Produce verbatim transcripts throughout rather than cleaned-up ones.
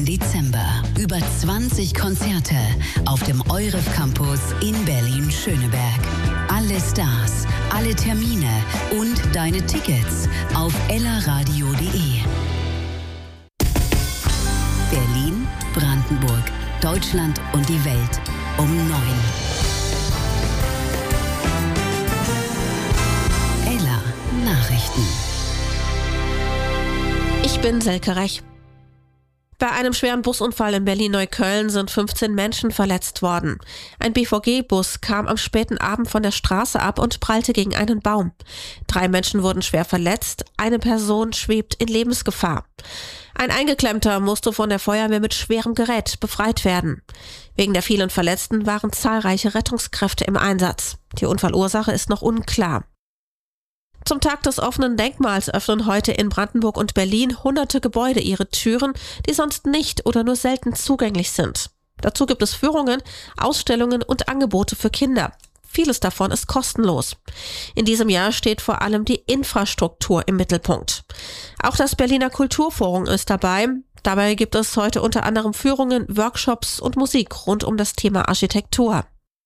Dezember. Über zwanzig Konzerte auf dem Euref Campus in Berlin-Schöneberg. Alle Stars, alle Termine und deine Tickets auf ellaradio punkt de. Berlin, Brandenburg, Deutschland und die Welt um neun. Ella Nachrichten. Ich bin Selke Rech. Bei einem schweren Busunfall in Berlin-Neukölln sind fünfzehn Menschen verletzt worden. Ein B V G-Bus kam am späten Abend von der Straße ab und prallte gegen einen Baum. Drei Menschen wurden schwer verletzt, eine Person schwebt in Lebensgefahr. Ein Eingeklemmter musste von der Feuerwehr mit schwerem Gerät befreit werden. Wegen der vielen Verletzten waren zahlreiche Rettungskräfte im Einsatz. Die Unfallursache ist noch unklar. Zum Tag des offenen Denkmals öffnen heute in Brandenburg und Berlin hunderte Gebäude ihre Türen, die sonst nicht oder nur selten zugänglich sind. Dazu gibt es Führungen, Ausstellungen und Angebote für Kinder. Vieles davon ist kostenlos. In diesem Jahr steht vor allem die Infrastruktur im Mittelpunkt. Auch das Berliner Kulturforum ist dabei. Dabei gibt es heute unter anderem Führungen, Workshops und Musik rund um das Thema Architektur.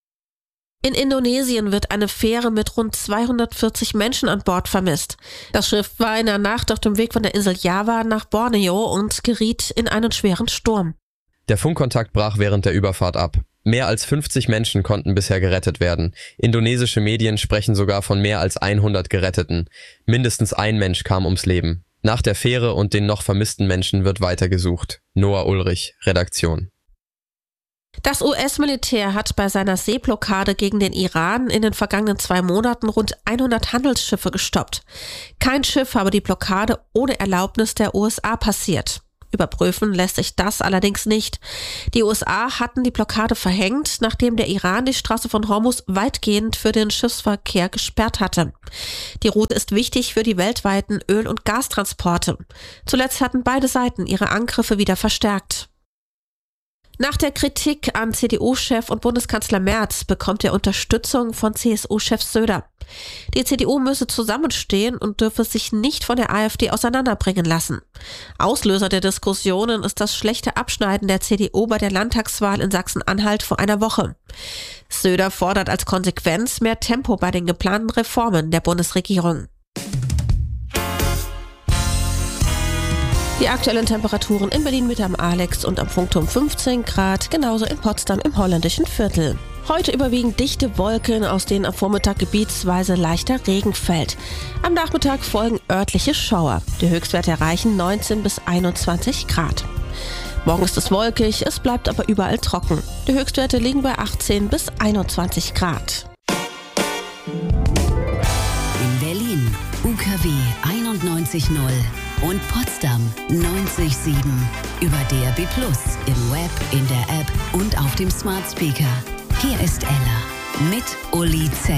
In Indonesien wird eine Fähre mit rund zweihundertvierzig Menschen an Bord vermisst. Das Schiff war in der Nacht auf dem Weg von der Insel Java nach Borneo und geriet in einen schweren Sturm. Der Funkkontakt brach während der Überfahrt ab. Mehr als fünfzig Menschen konnten bisher gerettet werden. Indonesische Medien sprechen sogar von mehr als hundert Geretteten. Mindestens ein Mensch kam ums Leben. Nach der Fähre und den noch vermissten Menschen wird weitergesucht. Noah Ulrich, Redaktion. Das U S-Militär hat bei seiner Seeblockade gegen den Iran in den vergangenen zwei Monaten rund hundert Handelsschiffe gestoppt. Kein Schiff habe die Blockade ohne Erlaubnis der U S A passiert. Überprüfen lässt sich das allerdings nicht. Die U S A hatten die Blockade verhängt, nachdem der Iran die Straße von Hormuz weitgehend für den Schiffsverkehr gesperrt hatte. Die Route ist wichtig für die weltweiten Öl- und Gastransporte. Zuletzt hatten beide Seiten ihre Angriffe wieder verstärkt. Nach der Kritik an C D U-Chef und Bundeskanzler Merz bekommt er Unterstützung von C S U-Chef Söder. Die C D U müsse zusammenstehen und dürfe sich nicht von der AfD auseinanderbringen lassen. Auslöser der Diskussionen ist das schlechte Abschneiden der C D U bei der Landtagswahl in Sachsen-Anhalt vor einer Woche. Söder fordert als Konsequenz mehr Tempo bei den geplanten Reformen der Bundesregierung. Die aktuellen Temperaturen in Berlin Mitte am Alex und am Funkturm fünfzehn Grad, genauso in Potsdam im holländischen Viertel. Heute überwiegend dichte Wolken, aus denen am Vormittag gebietsweise leichter Regen fällt. Am Nachmittag folgen örtliche Schauer. Die Höchstwerte erreichen neunzehn bis einundzwanzig Grad. Morgen ist es wolkig, es bleibt aber überall trocken. Die Höchstwerte liegen bei achtzehn bis einundzwanzig Grad. In Berlin U K W einundneunzig Komma null und Potsdam neunzig Komma sieben. Über D A B plus, im Web, in der App und auf dem Smart Speaker. Hier ist Ella mit Uli Z.